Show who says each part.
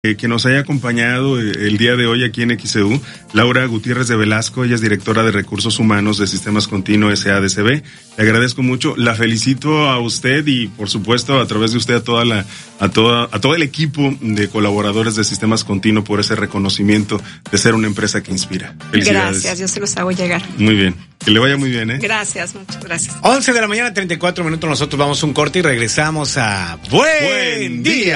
Speaker 1: que nos haya acompañado el día de hoy aquí en XEU, Laura Gutiérrez de Velasco. Ella es directora de Recursos Humanos de Sistemas Continuo SADCB. Le agradezco mucho, la felicito a usted y por supuesto a través de usted a todo el equipo de colaboradores de Sistemas Continuo por ese reconocimiento de ser una empresa que inspira. Felicidades.
Speaker 2: Gracias, yo se los hago llegar.
Speaker 1: Muy bien, que le vaya muy bien, ¿eh?
Speaker 2: Gracias, muchas gracias.
Speaker 3: 11 de la mañana, 34 minutos, nosotros vamos a un corte y regresamos a Buen Día.